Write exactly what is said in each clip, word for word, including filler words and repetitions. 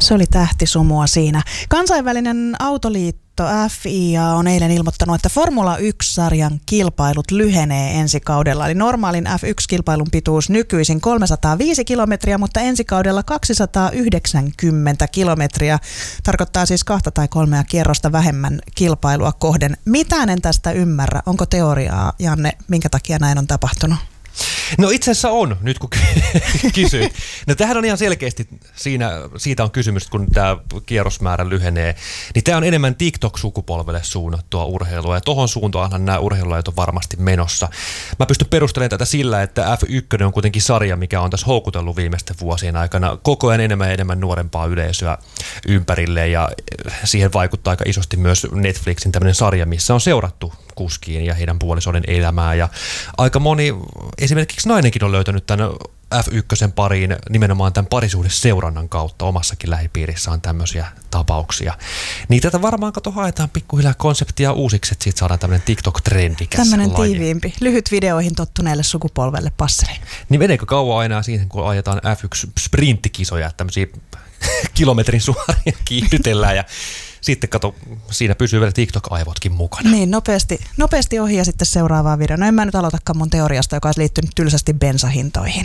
Se oli tähtisumua siinä. Kansainvälinen autoliitto F I A on eilen ilmoittanut, että Formula yksi-sarjan kilpailut lyhenee ensi kaudella. Eli normaalin F yksi -kilpailun pituus nykyisin kolmesataaviisi kilometriä, mutta ensi kaudella kaksisataayhdeksänkymmentä kilometriä. Tarkoittaa siis kahta tai kolmea kierrosta vähemmän kilpailua kohden. Mitään en tästä ymmärrä. Onko teoriaa, Janne, minkä takia näin on tapahtunut? No itse asiassa on, nyt kun kysyit. No tämähän on ihan selkeästi, siinä, siitä on kysymys, kun tämä kierrosmäärä lyhenee, niin tämä on enemmän TikTok-sukupolvelle suunnattua urheilua, ja tohon suuntaanhan nämä urheilulajit on varmasti menossa. Mä pystyn perustelemaan tätä sillä, että F yksi on kuitenkin sarja, mikä on tässä houkutellut viimeisten vuosien aikana koko ajan enemmän ja enemmän nuorempaa yleisöä ympärille, ja siihen vaikuttaa aika isosti myös Netflixin tämmöinen sarja, missä on seurattu kuskiin ja heidän puolisoiden elämää, ja aika moni, esimerkiksi nainenkin on löytänyt tämän F yksi pariin nimenomaan tämän parisuhdeseurannan kautta. Omassakin lähipiirissä on tämmöisiä tapauksia. Niin tätä varmaan kato haetaan pikkuhiljaa konseptia uusiksi, että siitä saadaan tämmöinen TikTok-trendikäs tämmöinen laji. tiiviimpi, lyhyt videoihin tottuneelle sukupolvelle passeli. Niin meneekö kauan enää siihen, kun ajetaan F yksi sprinttikisoja, tämmöisiä kilometrin suoria kiihdytellään ja sitten kato, siinä pysyy vielä TikTok-aivotkin mukana. Niin, nopeasti, nopeasti ohi ja sitten seuraavaan videoon. No en mä nyt aloitakaan mun teoriasta, joka olisi liittynyt tylsästi bensahintoihin.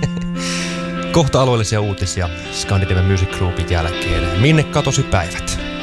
Kohta alueellisia uutisia Scandinavian Music Groupin jälkeen. Minne katosi päivät?